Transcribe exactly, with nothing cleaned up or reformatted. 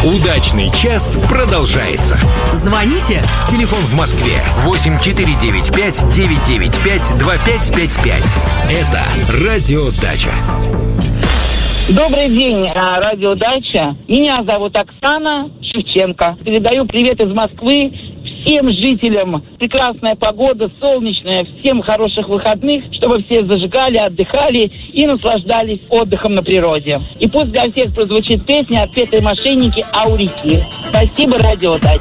Удачный час продолжается. Звоните. Телефон в Москве восемь четыре девять пять девять девять пять два пять пять пять. Это Радио Дача. Добрый день, Радио Дача. Меня зовут Оксана Шевченко. Передаю привет из Москвы всем жителям. Прекрасная погода, солнечная, всем хороших выходных, чтобы все зажигали, отдыхали и наслаждались отдыхом на природе. И пусть для всех прозвучит песня «Отпетые мошенники» Аурики. Спасибо, Радио Дача.